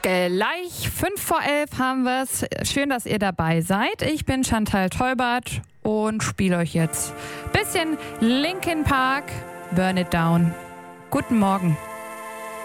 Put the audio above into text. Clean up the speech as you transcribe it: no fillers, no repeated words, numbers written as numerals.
Gleich 5:11 haben wir es. Schön, dass ihr dabei seid. Ich bin Chantal Teubert und spiele euch jetzt ein bisschen Linkin Park, Burn It Down. Guten Morgen.